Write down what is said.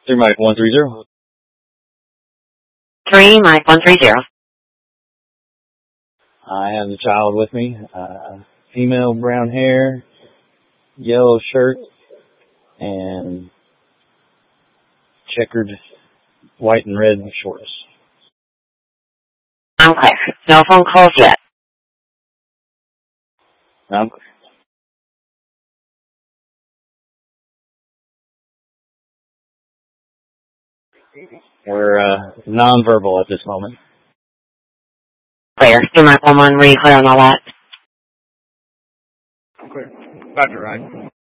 3 Mike 130. 3 Mike 130. I have the child with me. Female, brown hair, yellow shirt, and checkered white and red shorts. Okay. No phone calls yet. Okay. We're nonverbal at this moment. Clear. 3 Mike 11, were you clear on all that? Clear. Dr. Ryan.